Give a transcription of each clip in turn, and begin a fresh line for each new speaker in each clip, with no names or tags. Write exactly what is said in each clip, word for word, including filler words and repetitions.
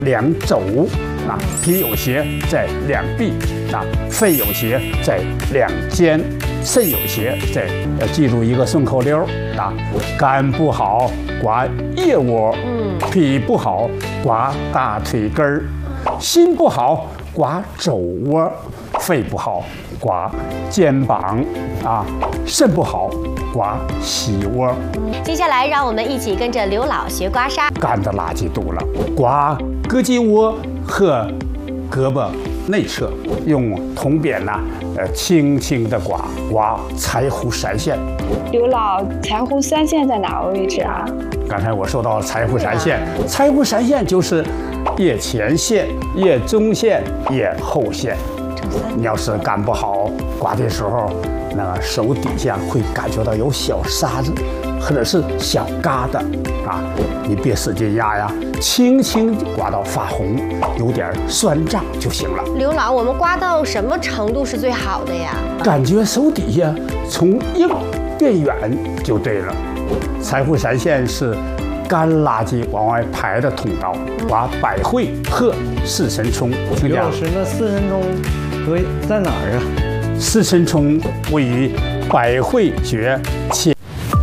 两肘啊，脾有邪在两臂啊，肺有邪在两肩，肾有邪在要记住一个顺口溜啊，肝不好刮腋窝，嗯，脾不好刮大腿根儿，心不好刮肘窝，肺不好刮肩膀啊，肾不好刮膝窝。
接下来，让我们一起跟着刘老学刮痧。
干的垃圾多了，刮胳肌窝和胳膊内侧，用铜扁呐、啊，呃，轻轻的刮刮财湖三线。
刘老，财湖三线在哪个位置啊？
刚才我说到财湖三线，财湖三线就是腋前线、腋中线、腋后线。你要是干不好，刮的时候，那个手底下会感觉到有小沙子，或者是小疙瘩啊，你别使劲压呀，轻轻刮到发红，有点酸胀就行了。
刘老，我们刮到什么程度是最好的呀？
感觉手底下从硬变软就对了。财湖三线是干垃圾往外排的通道，刮百会和四神聪。
刘老师，那四神聪位在哪儿啊？
四神聪位于百会穴前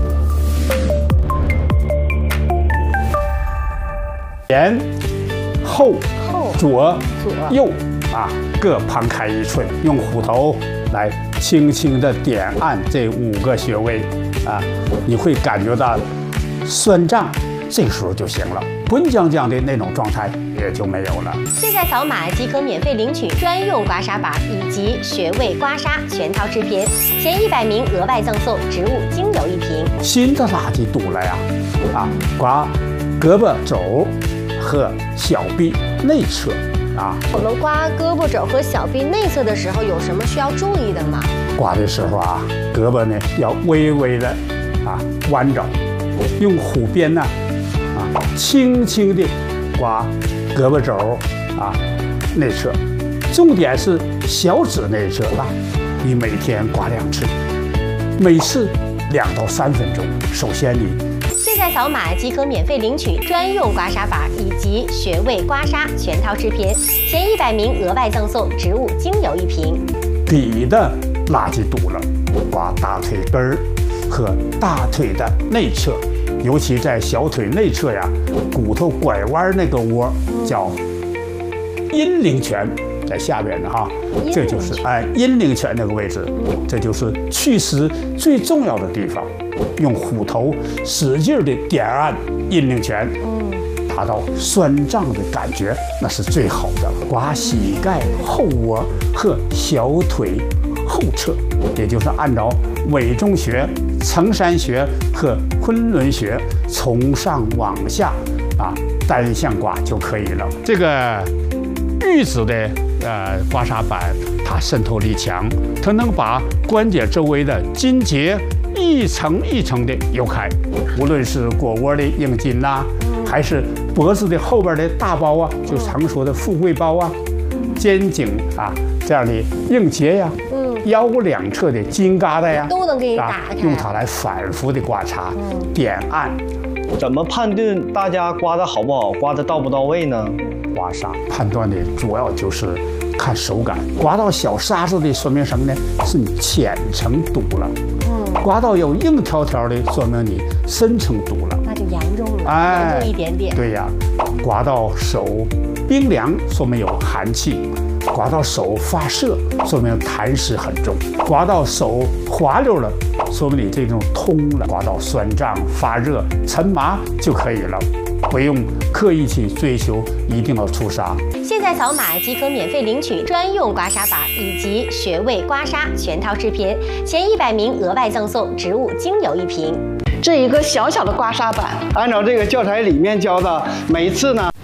前后左右啊，各旁开一寸，用虎头来轻轻的点按这五个穴位啊，你会感觉到酸胀，这个时候就行了。滚浆浆的那种状态也就没有了。
现在扫码即可免费领取专用刮痧板以及穴位刮痧全套视频，前一百名额外赠送植物精油一瓶。
新的垃圾多了呀，啊，刮胳膊肘和小臂内侧啊。
我们刮胳膊肘和小臂内侧的时候，有什么需要注意的吗？
刮的时候啊，胳膊呢要微微的啊弯着，用虎鞭呢。啊，轻轻地刮胳膊肘啊内侧，重点是小指内侧啊。你每天刮两次，每次两到三分钟。首先你
现在扫码即可免费领取专用刮痧板以及穴位刮痧全套视频，前一百名额外赠送植物精油一瓶。
底的垃圾多了，刮大腿根儿和大腿的内侧。尤其在小腿内侧呀，骨头拐弯那个窝叫阴陵泉，在下边的哈，这就是哎阴陵泉那个位置，这就是祛湿最重要的地方。用虎头使劲的点按阴陵泉，达到酸胀的感觉，那是最好的。刮膝盖后窝和小腿后侧，也就是按照委中穴、承山穴和昆仑穴从上往下啊单向刮就可以了。这个玉子的呃刮痧板，它渗透力强，它能把关节周围的筋结一层一层的揉开，无论是腘窝的硬筋呐、啊，还是脖子的后边的大包啊，就常说的富贵包啊，肩颈啊这样的硬结呀、啊。腰两侧的筋疙瘩呀，
都能给你打开、啊，
用它来反复的刮擦、嗯、点按。
怎么判断大家刮的好不好，刮的到不到位呢？
刮痧判断的主要就是看手感，刮到小沙子的说明什么呢？是你浅层堵了。嗯，刮到有硬条条的，说明你深层堵了，
那就严重了，哎，严重一点点。
对呀，刮到手冰凉，说明有寒气。刮到手发涩，说明痰湿很重；刮到手滑溜了，说明你这种通了；刮到酸胀、发热、沉麻就可以了，不用刻意去追求一定要出痧。
现在扫码即可免费领取专用刮痧板以及穴位刮痧全套视频，前一百名额外赠送植物精油一瓶。
这一个小小的刮痧板，
按照这个教材里面教的，每一次呢。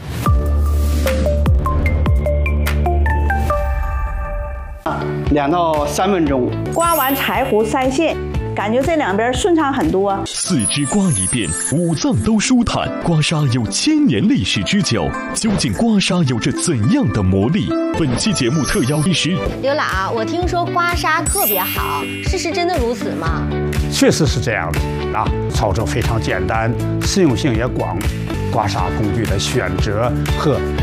两到三分钟，
刮完柴胡三线，感觉这两边顺畅很多。
四肢刮一遍，五脏都舒坦。刮痧有千年历史之久，究竟刮痧有着怎样的魔力？本期节目特邀医师
刘老，我听说刮痧特别好，事实真的如此吗？
确实是这样的啊，操作非常简单，实用性也广。刮痧工具的选择和